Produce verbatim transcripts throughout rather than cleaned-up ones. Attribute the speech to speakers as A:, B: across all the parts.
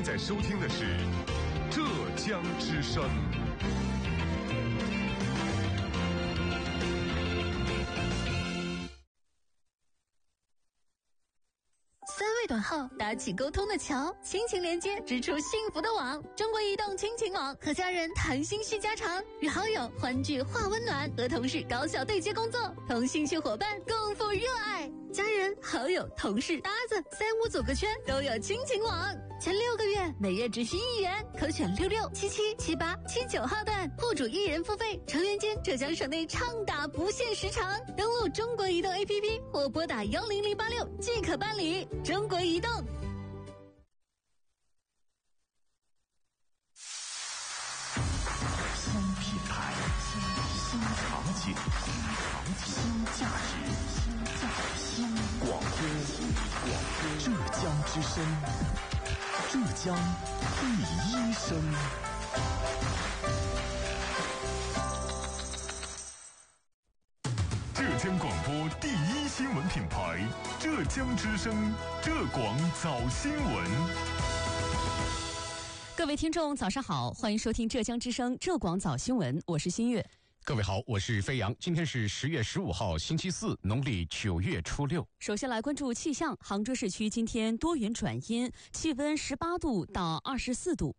A: 正在收听的是浙江之声。
B: 三位短号搭起沟通的桥，亲情连接织出幸福的网。中国移动亲情网，和家人谈心叙家常，与好友欢聚话温暖，和同事高效对接工作，同兴趣伙伴共赴热爱。家人、好友、同事、搭子，三五组个圈都有亲情网。前六个月每月只需一元，可选六六、七七、七八、七九号段，户主一人付费，成员间浙江省内畅打不限时长。登录中国移动 A P P 或拨打幺零零八六即可办理。中国移动。
C: 新品牌，新场景，新价值，新价值，新广播，广播，浙江之声，浙江第一声。
A: 浙江广播第一新闻品牌，浙江之声，浙广早新闻。
D: 各位听众早上好，欢迎收听浙江之声浙广早新闻，我是新月。
E: 各位好，我是飞扬。今天是十月十五号星期四，农历九月初六。
D: 首先来关注气象，杭州市区今天多云转阴，气温十八度到二十四度。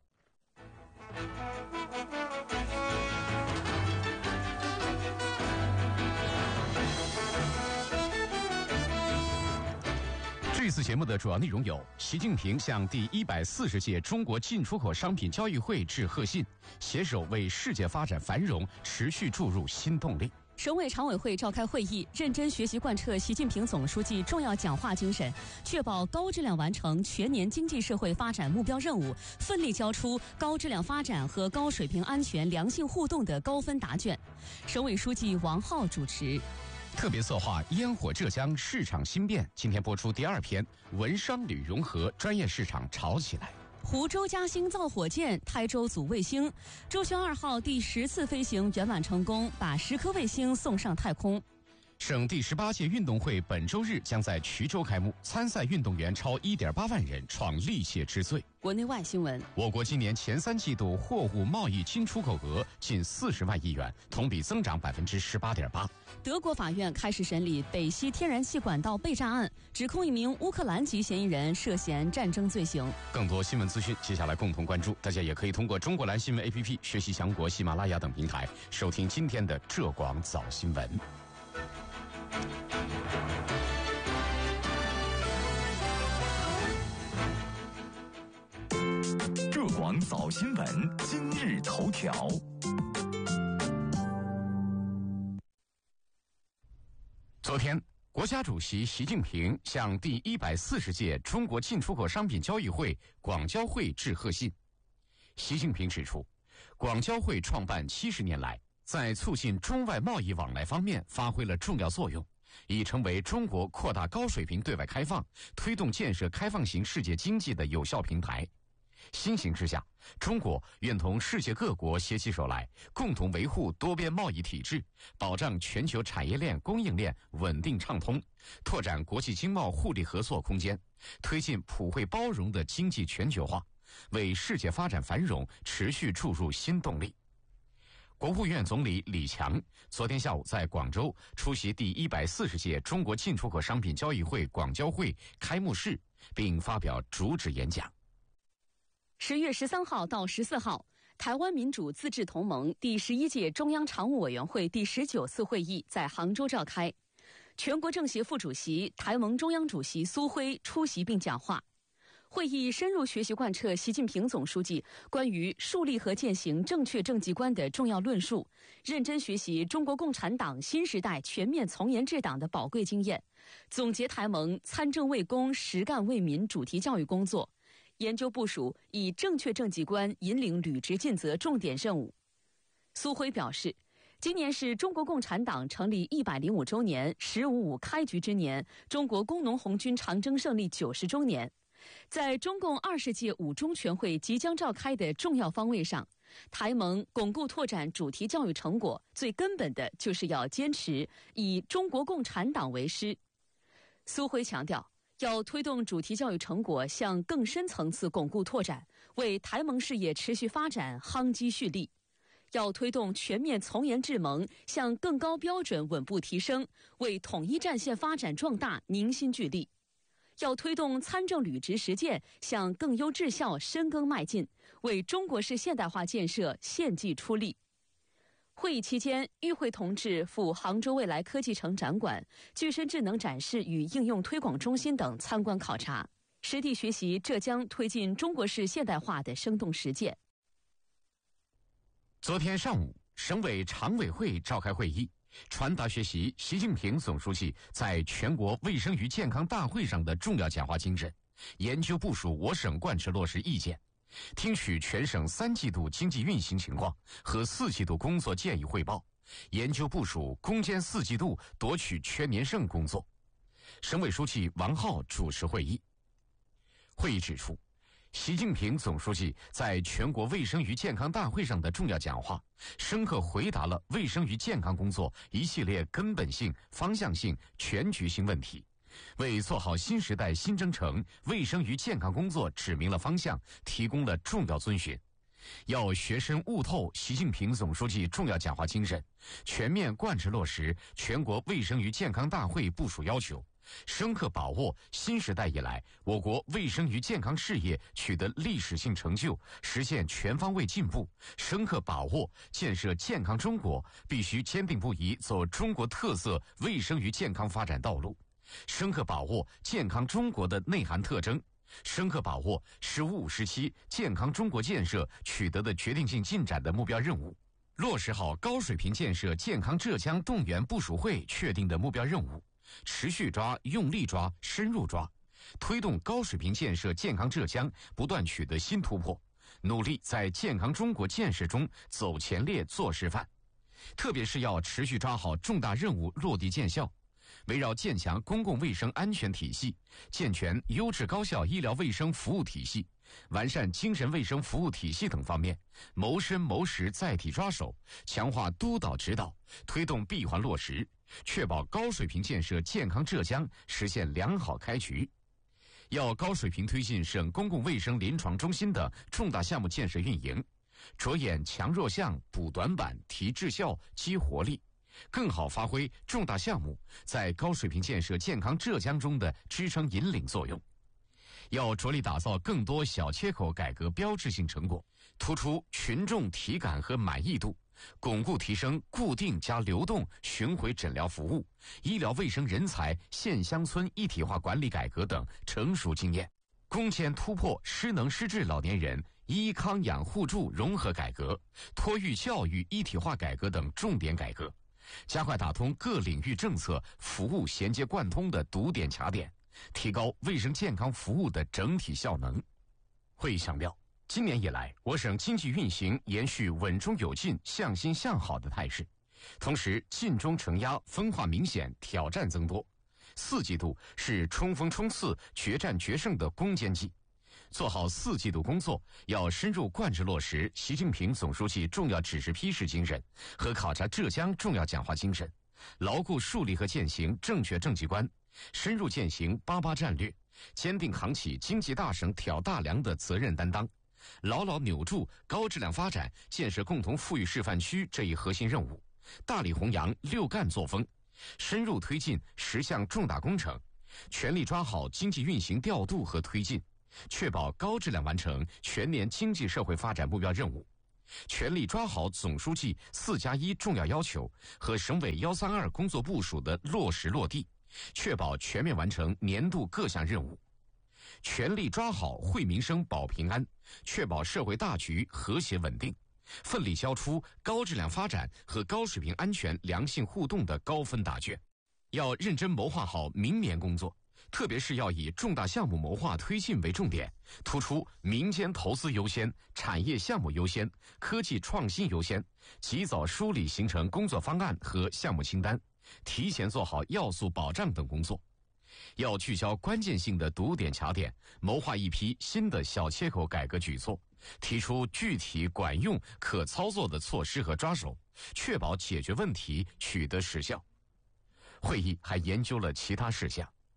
E: 这次节目的主要内容有：习近平向第一百四十届中国进出口商品交易会致贺信，携手为世界发展繁荣持续注入新动力。
D: 省委常委会召开会议，认真学习贯彻习近平总书记重要讲话精神，确保高质量完成全年经济社会发展目标任务，奋力交出高质量发展和高水平安全良性互动的高分答卷。省委书记王浩主持。
E: 特别策划烟火浙江市场新变，今天播出第二篇，文商旅融合，专业市场炒起来。
D: 湖州嘉兴造火箭，台州组卫星，周旋二号第十次飞行圆满成功，把十颗卫星送上太空。
E: 省第十八届运动会本周日将在衢州开幕，参赛运动员超 一点八万人，创历届之最。
D: 国内外新闻：
E: 我国今年前三季度货物贸易进出口额近四十万亿元，同比增长百分之十八点八。
D: 德国法院开始审理北溪天然气管道被炸案，指控一名乌克兰籍嫌疑人涉嫌战争罪行。
E: 更多新闻资讯，接下来共同关注。大家也可以通过中国蓝新闻 A P P、学习强国、喜马拉雅等平台收听今天的浙广早新闻。
C: 浙广早新闻今日头条。
E: 昨天，国家主席习近平向第一百四十届中国进出口商品交易会广交会致贺信。习近平指出，广交会创办七十年来，在促进中外贸易往来方面发挥了重要作用，已成为中国扩大高水平对外开放、推动建设开放型世界经济的有效平台。新形势下，中国愿同世界各国携起手来，共同维护多边贸易体制，保障全球产业链供应链稳定畅通，拓展国际经贸互利合作空间，推进普惠包容的经济全球化，为世界发展繁荣持续注入新动力。国务院总理李强昨天下午在广州出席第一百四十届中国进出口商品交易会广交会开幕式，并发表主旨演讲。
D: 十月十三号到十四号，台湾民主自治同盟第十一届中央常务委员会第十九次会议在杭州召开，全国政协副主席、台盟中央主席苏辉出席并讲话。会议深入学习贯彻习近平总书记关于树立和践行正确政绩观的重要论述，认真学习中国共产党新时代全面从严治党的宝贵经验，总结台盟参政为公、实干为民主题教育工作，研究部署以正确政绩观引领履职尽责重点任务。苏辉表示，今年是中国共产党成立一百零五周年，十五五开局之年，中国工农红军长征胜利九十周年。在中共二十届五中全会即将召开的重要方位上，台盟巩固拓展主题教育成果，最根本的就是要坚持以中国共产党为师。苏辉强调， 要推动主题教育成果向更深层次巩固拓展，为台盟事业持续发展夯基蓄力。要推动全面从严治盟向更高标准稳步提升，为统一战线发展壮大凝心聚力。要推动参政履职实践向更优治校深耕迈进，为中国式现代化建设献计出力。会议期间，与会同志赴杭州未来科技城展馆、具身智能展示与应用推广中心等参观考察，实地学习浙江推进中国式现代化的生动实践。
E: 昨天上午，省委常委会召开会议，传达学习习近平总书记在全国卫生与健康大会上的重要讲话精神，研究部署我省贯彻落实意见，听取全省三季度经济运行情况和四季度工作建议汇报，研究部署攻坚四季度夺取全年胜工作。省委书记王浩主持会议。会议指出，习近平总书记在全国卫生与健康大会上的重要讲话，深刻回答了卫生与健康工作一系列根本性、方向性、全局性问题，为做好新时代新征程卫生与健康工作指明了方向，提供了重要遵循。要学深悟透习近平总书记重要讲话精神，全面贯彻落实全国卫生与健康大会部署要求，深刻把握新时代以来我国卫生与健康事业取得历史性成就，实现全方位进步，深刻把握建设健康中国必须坚定不移走中国特色卫生与健康发展道路，深刻把握健康中国的内涵特征，深刻把握“十五五”时期健康中国建设取得的决定性进展的目标任务，落实好高水平建设健康浙江动员部署会确定的目标任务，持续抓、用力抓、深入抓，推动高水平建设健康浙江不断取得新突破，努力在健康中国建设中走前列、做示范。特别是要持续抓好重大任务落地见效，围绕建强公共卫生安全体系、健全优质高效医疗卫生服务体系、完善精神卫生服务体系等方面，谋深谋实载体抓手，强化督导指导，推动闭环落实，确保高水平建设健康浙江实现良好开局。要高水平推进省公共卫生临床中心的重大项目建设运营，着眼强弱项、补短板、提质效、激活力，更好发挥重大项目在高水平建设健康浙江中的支撑引领作用。要着力打造更多小切口改革标志性成果，突出群众体感和满意度，巩固提升固定加流动巡回诊疗服务、医疗卫生人才县乡村一体化管理改革等成熟经验，攻坚突破失能失智老年人医康养互助融合改革、托育教育一体化改革等重点改革，加快打通各领域政策服务衔接贯通的堵点卡点，提高卫生健康服务的整体效能。会议强调，今年以来，我省经济运行延续稳中有进、向新向好的态势，同时进中承压分化明显，挑战增多。四季度是冲锋冲刺、决战决胜的攻坚季。做好四季度工作，要深入贯彻落实习近平总书记重要指示批示精神和考察浙江重要讲话精神，牢固树立和践行正确政绩观，深入践行八八战略，坚定扛起经济大省挑大梁的责任担当，牢牢扭住高质量发展、建设共同富裕示范区这一核心任务，大力弘扬六干作风，深入推进十项重大工程，全力抓好经济运行调度和推进，确保高质量完成全年经济社会发展目标任务，全力抓好总书记四加一重要要求和省委幺三二工作部署的落实落地，确保全面完成年度各项任务，全力抓好惠民生保平安，确保社会大局和谐稳定，奋力交出高质量发展和高水平安全良性互动的高分答卷。要认真谋划好明年工作，特别是要以重大项目谋划推进为重点，突出民间投资优先、产业项目优先、科技创新优先，及早梳理形成工作方案和项目清单，提前做好要素保障等工作。要聚焦关键性的堵点卡点，谋划一批新的小切口改革举措，提出具体管用可操作的措施和抓手，确保解决问题取得实效。会议还研究了其他事项，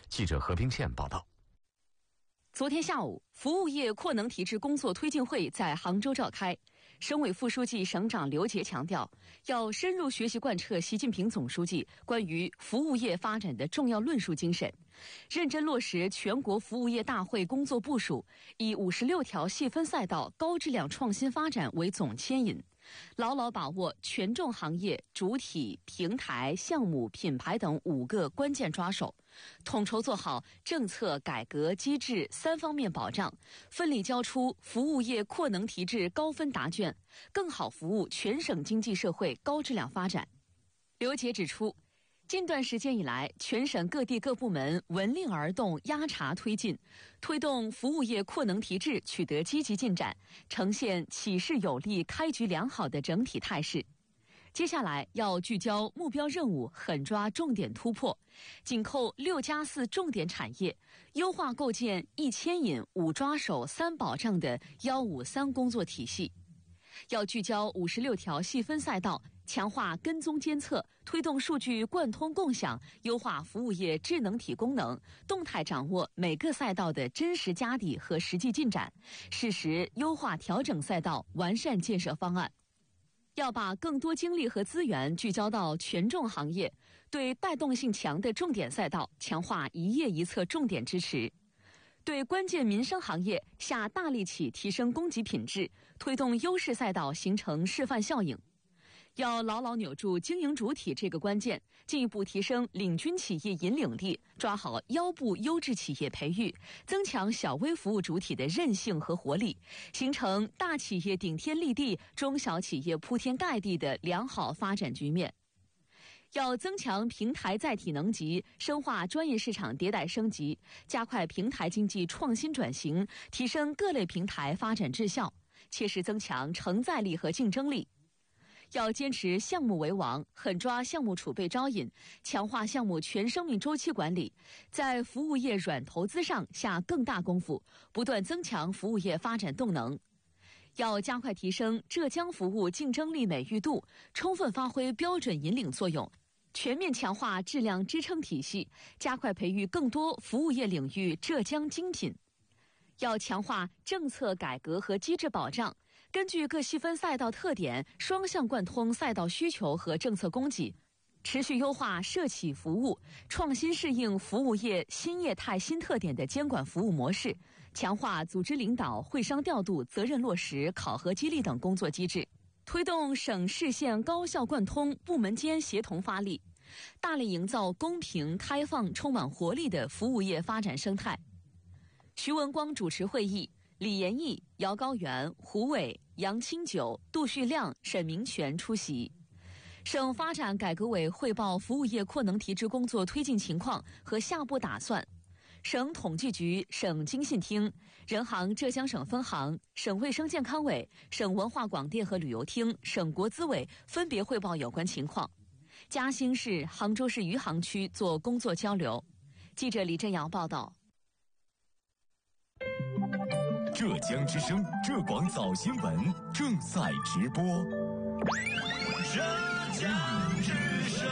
E: 记者何冰倩报道。
D: 昨天下午，服务业扩能提质工作推进会在杭州召开。省委副书记、省长刘杰强调，要深入学习贯彻习近平总书记关于服务业发展的重要论述精神，认真落实全国服务业大会工作部署，以五十六条细分赛道高质量创新发展为总牵引，牢牢把握权重行业、主体、平台、项目、品牌等五个关键抓手，统筹做好政策改革机制三方面保障，奋力交出服务业扩能提质高分答卷，更好服务全省经济社会高质量发展。刘杰指出，近段时间以来，全省各地各部门闻令而动，压茶推进，推动服务业扩能提质取得积极进展，呈现起势有力、开局良好的整体态势。接下来要聚焦目标任务，狠抓重点突破，紧扣六加四重点产业，优化构建一牵引、五抓手、三保障的幺五三工作体系。要聚焦五十六条细分赛道，强化跟踪监测，推动数据贯通共享，优化服务业智能体功能，动态掌握每个赛道的真实家底和实际进展，适时优化调整赛道，完善建设方案。要把更多精力和资源聚焦到权重行业，对带动性强的重点赛道强化一业一策重点支持，对关键民生行业下大力气提升供给品质，推动优势赛道形成示范效应。要牢牢扭住经营主体这个关键，进一步提升领军企业引领力，抓好腰部优质企业培育，增强小微服务主体的韧性和活力，形成大企业顶天立地、中小企业铺天盖地的良好发展局面。要增强平台载体能级，深化专业市场迭代升级，加快平台经济创新转型，提升各类平台发展质效，切实增强承载力和竞争力。要坚持项目为王，狠抓项目储备招引，强化项目全生命周期管理，在服务业软投资上下更大功夫，不断增强服务业发展动能。要加快提升浙江服务竞争力美誉度，充分发挥标准引领作用，全面强化质量支撑体系，加快培育更多服务业领域浙江精品。要强化政策改革和机制保障，根据各细分赛道特点，双向贯通赛道需求和政策供给，持续优化涉企服务，创新适应服务业新业态新特点的监管服务模式，强化组织领导、会商调度、责任落实、考核激励等工作机制，推动省市县高效贯通、部门间协同发力，大力营造公平、开放、充满活力的服务业发展生态。徐文光主持会议，李延义、姚高原、胡伟、杨清九、杜旭亮、沈明全出席。省发展改革委汇报服务业扩能提质工作推进情况和下步打算。省统计局、省经信厅、人行浙江省分行、省卫生健康委、省文化广电和旅游厅、省国资委分别汇报有关情况。嘉兴市、杭州市余杭区做工作交流。记者李振阳报道。
C: 浙江之声浙广早新闻正在直播。浙江之声。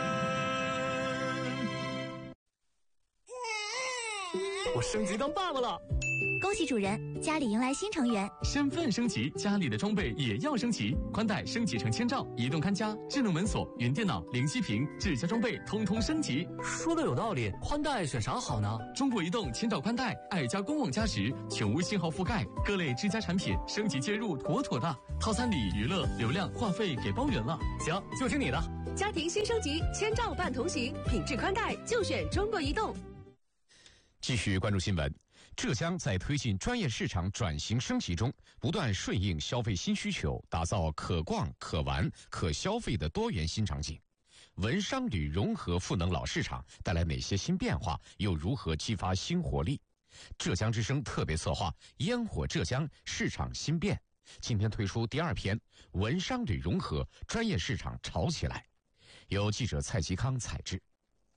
F: 我升级当爸爸了。
G: 恭喜主人，家里迎来新成员。
F: 身份升级，家里的装备也要升级。宽带升级成千兆，移动看家、智能门锁、云电脑、零息屏，智家装备通通升级。
H: 说的有道理，宽带选啥好呢？
F: 中国移动千兆宽带，爱家公网加时，全无信号覆盖，各类智家产品升级接入妥妥的。套餐里娱乐、流量、话费给包圆了。
H: 行，就听你的。
I: 家庭新升级，千兆伴同行，品质宽带就选中国移动。
E: 继续关注新闻。浙江在推进专业市场转型升级中，不断顺应消费新需求，打造可逛、可玩、可消费的多元新场景。文商旅融合赋能老市场，带来哪些新变化？又如何激发新活力？浙江之声特别策划《烟火浙江市场新变》，今天推出第二篇《文商旅融合专业市场炒起来》，由记者蔡吉康采制。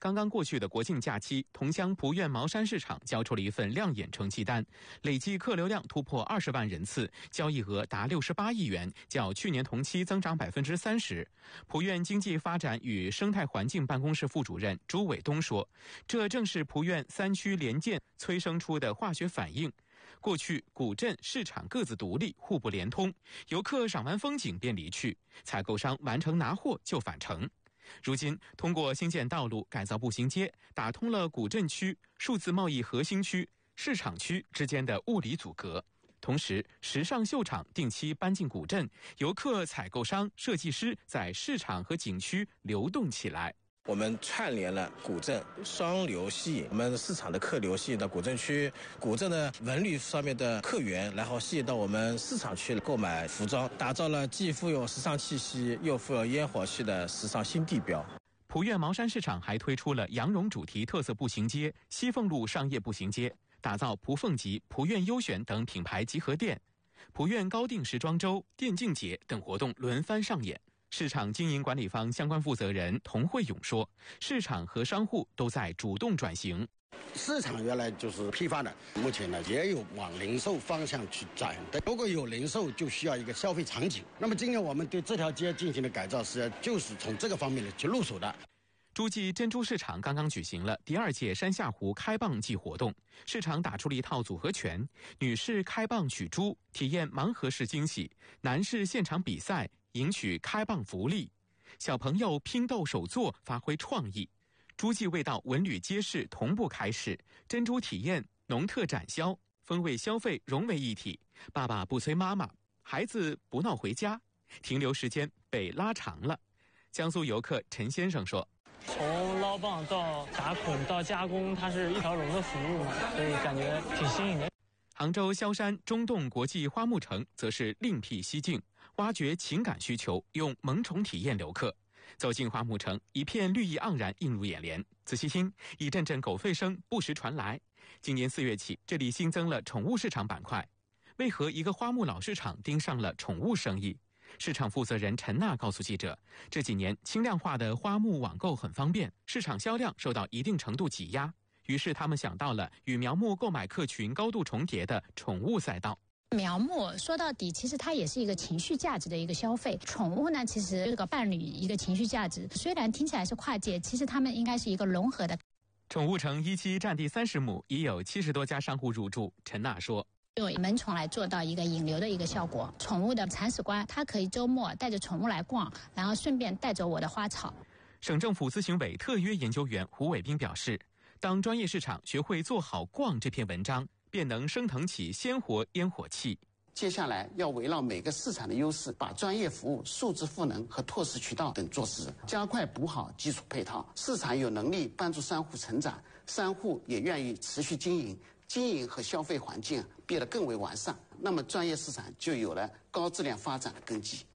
J: 刚刚过去的国庆假期，同乡蒲院茅山市场交出了一份亮眼成绩单，累计客流量突破二十万人次，交易额达六十八亿元，较去年同期增长百分之三十。蒲院经济发展与生态环境办公室副主任朱伟东说：“这正是蒲院三区联建催生出的化学反应。过去古镇市场各自独立，互不连通，游客赏完风景便离去，采购商完成拿货就返程。如今，通过新建道路、改造步行街，打通了古镇区、数字贸易核心区、市场区之间的物理阻隔。同时，时尚秀场定期搬进古镇，游客、采购商、设计师在市场和景区流动起来。
K: 我们串联了古镇双流吸引我们市场的客流，吸引到古镇区，古镇的文旅上面的客源，然后吸引到我们市场区购买服装，打造了既富有时尚气息又富有烟火气的时尚新地标。
J: 蒲院茅山市场还推出了羊绒主题特色步行街、西凤路商业步行街，打造蒲凤集、蒲院优选等品牌集合店。蒲院高定时装周、电竞节等活动轮番上演。市场经营管理方相关负责人童慧勇说：“市场和商户都在主动转型。
L: 市场原来就是批发的，目前呢也有往零售方向去转的。如果有零售，就需要一个消费场景。那么今年我们对这条街进行的改造，实际上就是从这个方面去入手的。”
J: 诸暨珍珠市场刚刚举行了第二届山下湖开蚌季活动，市场打出了一套组合拳，女士开蚌取珠，体验盲盒式惊喜；男士现场比赛，赢取开蚌福利；小朋友拼斗手作，发挥创意。诸暨味道文旅街市同步开市，珍珠体验、农特展销，风味消费融为一体。爸爸不催妈妈，孩子不闹回家，停留时间被拉长了。江苏游客陈先生说：“
M: 从捞蚌到打孔到加工，它是一条龙的服务嘛，所以感觉挺新颖的。”
J: 杭州萧山中洞国际花木城则是另辟蹊径，挖掘情感需求，用萌宠体验留客。走进花木城，一片绿意盎然映入眼帘。仔细听，一阵阵狗吠声不时传来。今年四月起，这里新增了宠物市场板块。为何一个花木老市场盯上了宠物生意？市场负责人陈娜告诉记者，这几年轻量化的花木网购很方便，市场销量受到一定程度挤压，于是他们想到了与苗木购买客群高度重叠的宠物赛道。
N: 苗木说到底，其实它也是一个情绪价值的一个消费。宠物呢，其实这个伴侣一个情绪价值，虽然听起来是跨界，其实它们应该是一个融合的。
J: 宠物城一期占地三十亩，已有七十多家商户入驻。陈娜说：“
N: 用门宠来做到一个引流的一个效果。宠物的铲屎官，它可以周末带着宠物来逛，然后顺便带走我的花草。”
J: 省政府咨询委特约研究员胡伟斌表示，当专业市场学会做好逛这篇文章，便能升腾起鲜活烟火气。
O: 接下来要围绕每个市场的优势，把专业服务、数字赋能和拓市渠道等做实，加快补好基础配套。市场有能力帮助商户成长，商户也愿意持续经营，经营和消费环境变得更为完善，那么专业市场就有了高质量发展的根基。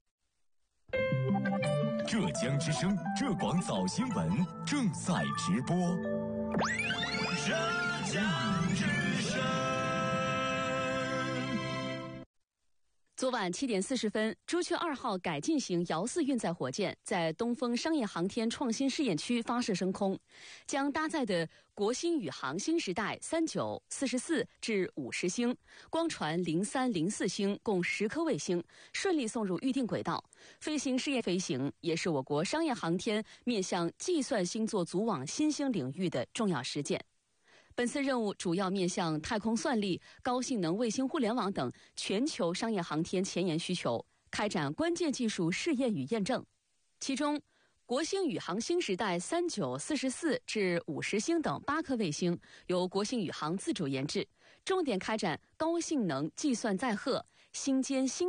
A: 浙江之声浙广早新闻正在直播。浙江之声。
D: 昨晚七点四十分，朱雀二号改进型遥四运载火箭在东风商业航天创新试验区发射升空，将搭载的国星宇航新时代三九、四十四至五十星、光传零三、零四星共十颗卫星顺利送入预定轨道。飞行试验飞行也是我国商业航天面向计算星座组网新兴领域的重要实践。本次任务主要面向太空算力、高性能卫星互联网等全球商业航天前沿需求，开展关键技术试验与验证。其中，国星宇航新时代三九、四十四至五十星等八颗卫星由国星宇航自主研制，重点开展高性能计算载荷、星间星